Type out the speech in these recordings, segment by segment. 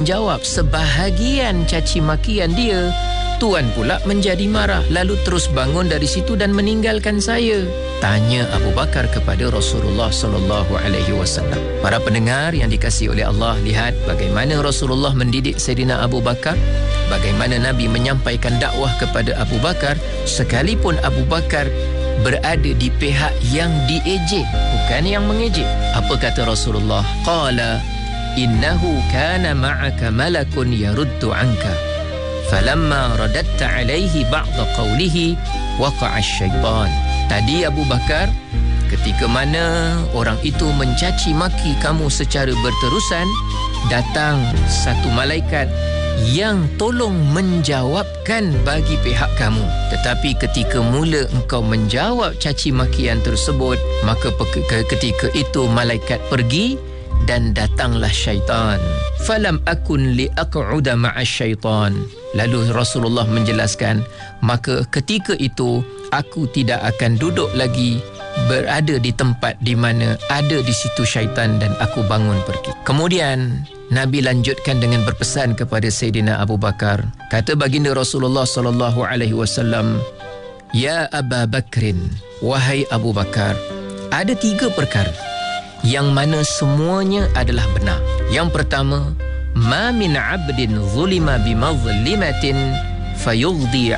jawab sebahagian caci makian dia, Tuan pula menjadi marah, lalu terus bangun dari situ dan meninggalkan saya. Tanya Abu Bakar kepada Rasulullah sallallahu alaihi wasallam. Para pendengar yang dikasihi oleh Allah, lihat bagaimana Rasulullah mendidik Sayyidina Abu Bakar, bagaimana Nabi menyampaikan dakwah kepada Abu Bakar sekalipun Abu Bakar berada di pihak yang diejek, bukan yang mengejek. Apa kata Rasulullah? Qala innahu kana ma'aka malakun yaruddu anka falamma radatta alaihi ba'da qawlihi waqa'a syaitan. Tadi Abu Bakar, ketika mana orang itu mencaci maki kamu secara berterusan, datang satu malaikat yang tolong menjawabkan bagi pihak kamu. Tetapi ketika mula engkau menjawab caci makian tersebut, maka ketika itu malaikat pergi dan datanglah syaitan. Falam akun liaq'uda ma'a syaitan. Lalu Rasulullah menjelaskan, maka ketika itu aku tidak akan duduk lagi berada di tempat di mana ada di situ syaitan dan aku bangun pergi. Kemudian Nabi lanjutkan dengan berpesan kepada Sayyidina Abu Bakar. Kata baginda Rasulullah sallallahu alaihi wasallam, "Ya Aba Bakrin, wahai Abu Bakar, ada 3 perkara yang mana semuanya adalah benar. Yang pertama, ma min 'abdin zulima bimazlimatin fayughdi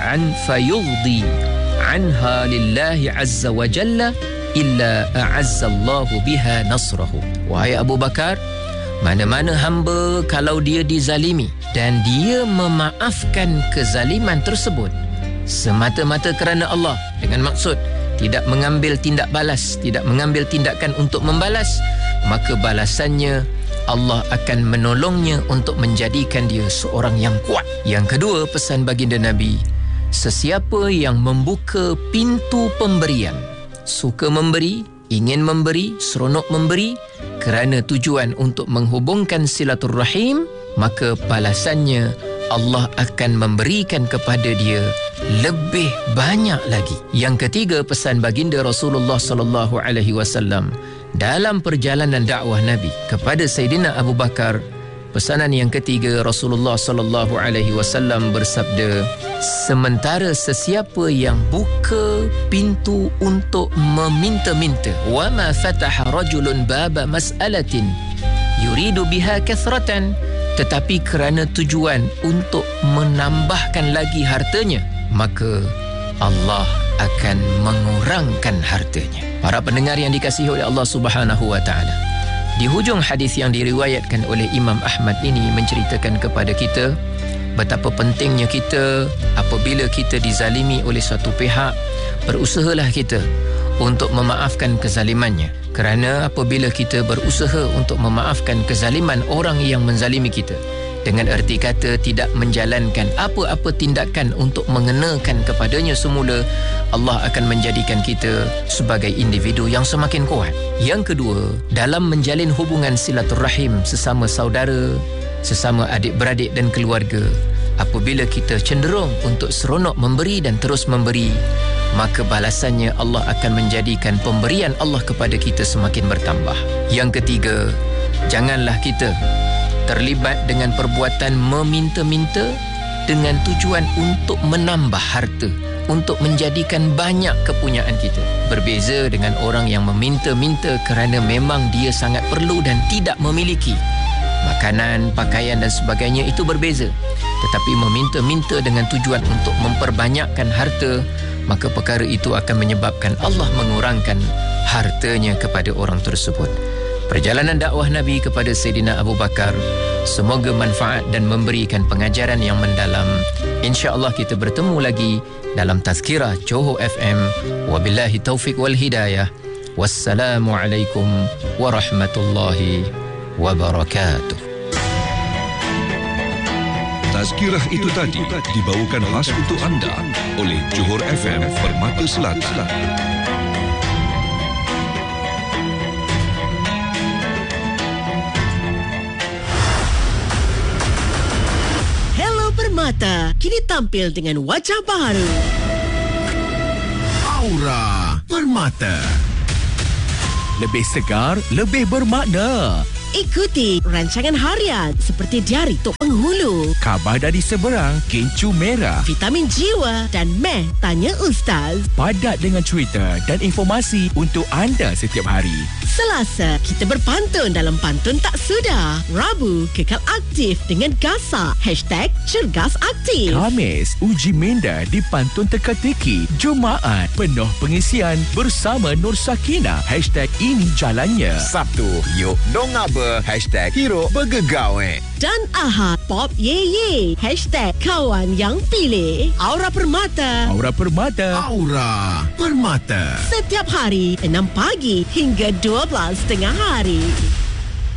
anha lillahi azza wa jalla illa a'azza Allahu biha nasrahu." Wahai Abu Bakar, mana-mana hamba kalau dia dizalimi dan dia memaafkan kezaliman tersebut semata-mata kerana Allah, dengan maksud tidak mengambil tindak balas, tidak mengambil tindakan untuk membalas, maka balasannya Allah akan menolongnya untuk menjadikan dia seorang yang kuat. Yang kedua, pesan baginda Nabi, sesiapa yang membuka pintu pemberian, suka memberi, ingin memberi, seronok memberi kerana tujuan untuk menghubungkan silaturrahim, maka balasannya Allah akan memberikan kepada dia lebih banyak lagi. Yang ketiga, pesan baginda Rasulullah sallallahu alaihi wasallam dalam perjalanan dakwah Nabi kepada Sayyidina Abu Bakar. Pesanan yang ketiga, Rasulullah sallallahu alaihi wasallam bersabda, sementara sesiapa yang buka pintu untuk meminta-minta, wa ma fataha rajulun baba mas'alatin yuridu biha kathratan, tetapi kerana tujuan untuk menambahkan lagi hartanya, maka Allah akan mengurangkan hartanya. Para pendengar yang dikasihi oleh Allah Subhanahu wa taala, di hujung hadis yang diriwayatkan oleh Imam Ahmad ini menceritakan kepada kita betapa pentingnya kita apabila kita dizalimi oleh suatu pihak, berusahalah kita untuk memaafkan kezalimannya. Kerana apabila kita berusaha untuk memaafkan kezaliman orang yang menzalimi kita, dengan erti kata tidak menjalankan apa-apa tindakan untuk mengenakan kepadanya semula, Allah akan menjadikan kita sebagai individu yang semakin kuat. Yang kedua, dalam menjalin hubungan silaturrahim sesama saudara, sesama adik-beradik dan keluarga, apabila kita cenderung untuk seronok memberi dan terus memberi, maka balasannya Allah akan menjadikan pemberian Allah kepada kita semakin bertambah. Yang ketiga, janganlah kita terlibat dengan perbuatan meminta-minta dengan tujuan untuk menambah harta, untuk menjadikan banyak kepunyaan kita. Berbeza dengan orang yang meminta-minta kerana memang dia sangat perlu dan tidak memiliki makanan, pakaian dan sebagainya, itu berbeza. Tetapi meminta-minta dengan tujuan untuk memperbanyakkan harta, maka perkara itu akan menyebabkan Allah mengurangkan hartanya kepada orang tersebut. Perjalanan dakwah Nabi kepada Sayyidina Abu Bakar semoga manfaat dan memberikan pengajaran yang mendalam. InsyaAllah kita bertemu lagi dalam Tazkirah Johor FM. Wabillahi taufiq wal hidayah. Wassalamualaikum warahmatullahi wabarakatuh. Tazkirah itu tadi dibawakan khas untuk anda oleh Johor FM Permata Selatan. Hello Permata, kini tampil dengan wajah baru. Aura Permata. Lebih segar, lebih bermakna. Ikuti rancangan harian seperti Diari Tok Penghulu, Khabar dari Seberang, Kencur Merah. Vitamin Jiwa dan Meh Tanya Ustaz. Padat dengan cerita dan informasi untuk anda setiap hari. Selasa, kita berpantun dalam Pantun Tak Sudah. Rabu, kekal aktif dengan Gasak. #Cergas Aktif. Khamis, uji minda di Pantun Teka-teki. Jumaat, penuh pengisian bersama Nur Sakinah. #Ini Jalannya. Sabtu, yuk dong apa? #Hero Bergegau. Dan Ahad, Pop Ye Ye. #Kawan Yang Pilih. Aura Permata. Aura Permata. Aura Permata. Setiap hari 6 pagi hingga 12 tengah hari.